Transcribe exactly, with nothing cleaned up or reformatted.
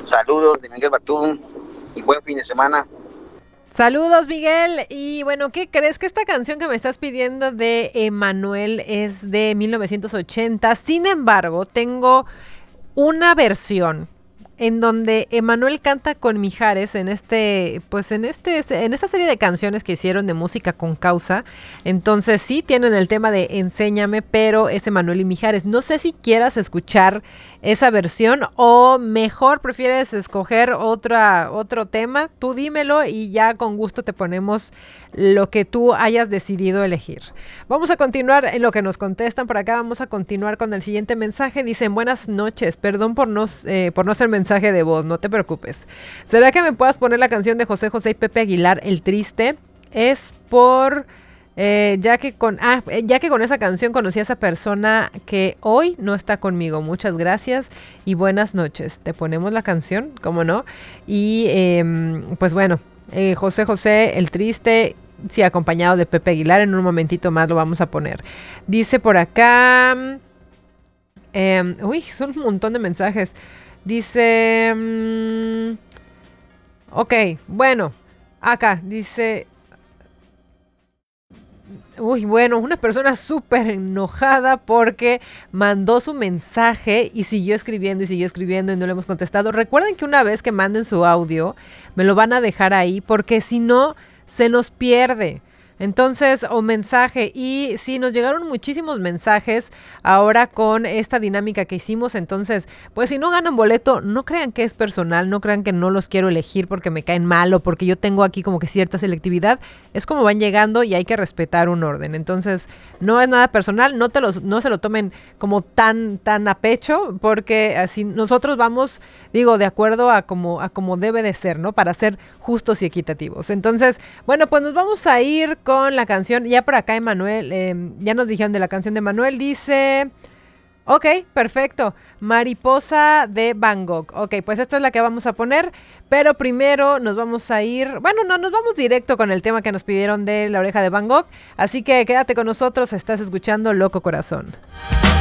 Saludos de Miguel Batún y buen fin de semana. Saludos, Miguel. Y bueno, ¿qué crees? Que esta canción que me estás pidiendo de Emanuel es de mil novecientos ochenta. Sin embargo, tengo una versión en donde Emanuel canta con Mijares en este, pues en este, en esta serie de canciones que hicieron de música con causa. Entonces sí tienen el tema de Enséñame, pero es Emanuel y Mijares. No sé si quieras escuchar esa versión o mejor prefieres escoger otra, otro tema. Tú dímelo y ya con gusto te ponemos lo que tú hayas decidido elegir. Vamos a continuar en lo que nos contestan por acá. Vamos a continuar con el siguiente mensaje. Dicen: buenas noches, perdón por no, eh, por no hacer mensaje de voz, no te preocupes. ¿Será que me puedas poner la canción de José José y Pepe Aguilar, El Triste? Es por... Eh, ya que con ah, ya que con esa canción conocí a esa persona que hoy no está conmigo. Muchas gracias y buenas noches. Te ponemos la canción, ¿cómo no? Y eh, pues bueno, eh, José José, El Triste, sí, acompañado de Pepe Aguilar. En un momentito más lo vamos a poner. Dice por acá... Eh, uy, son un montón de mensajes. Dice... Um, ok, bueno, acá dice... Uy, bueno, una persona súper enojada porque mandó su mensaje y siguió escribiendo y siguió escribiendo y no le hemos contestado. Recuerden que una vez que manden su audio, me lo van a dejar ahí porque si no, se nos pierde. Entonces, o mensaje, y sí, nos llegaron muchísimos mensajes ahora con esta dinámica que hicimos. Entonces, pues si no ganan boleto, no crean que es personal, no crean que no los quiero elegir porque me caen mal o porque yo tengo aquí como que cierta selectividad. Es como van llegando y hay que respetar un orden. Entonces, no es nada personal, no te los, no se lo tomen como tan, tan a pecho, porque así nosotros vamos, digo, de acuerdo a como, a como debe de ser, ¿no? Para ser justos y equitativos. Entonces, bueno, pues nos vamos a ir con la canción. Ya por acá Emanuel, eh, ya nos dijeron de la canción de Manuel, dice... Ok, perfecto. Mariposa de Van Gogh. Ok, pues esta es la que vamos a poner, pero primero nos vamos a ir... Bueno, no, nos vamos directo con el tema que nos pidieron de La Oreja de Van Gogh, así que quédate con nosotros, estás escuchando Loco Corazón.